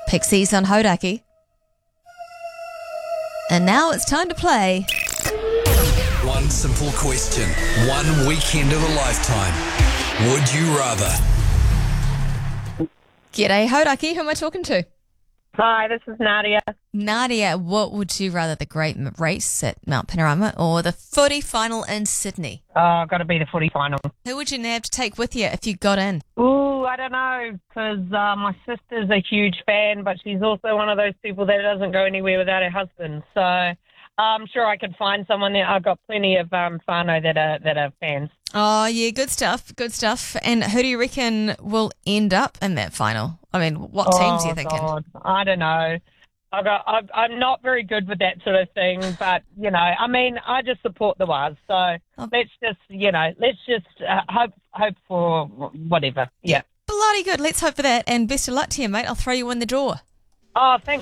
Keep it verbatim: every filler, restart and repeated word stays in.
Pixies on Hodaki. And now it's time to play. One simple question. One weekend of a lifetime. Would you rather? G'day, Hodaki. Who am I talking to? Hi, this is Nadia. Nadia, what would you rather, the great m- race at Mount Panorama or the footy final in Sydney? Oh, got to be the footy final. Who would you have to take with you if you got in? Ooh, I don't know, because uh, my sister's a huge fan, but she's also one of those people that doesn't go anywhere without her husband. So I'm sure I could find someone there. I've got plenty of um, whānau that are, that are fans. Oh, yeah, good stuff, good stuff. And who do you reckon will end up in that final? I mean, what teams oh, are you thinking? God. I don't know. I got, I've, I'm not very good with that sort of thing, but, you know, I mean, I just support the Waz. So Oh. let's just, you know, let's just uh, hope hope for whatever. Yeah. Bloody good. Let's hope for that. And best of luck to you, mate. I'll throw you in the draw. Oh, thanks.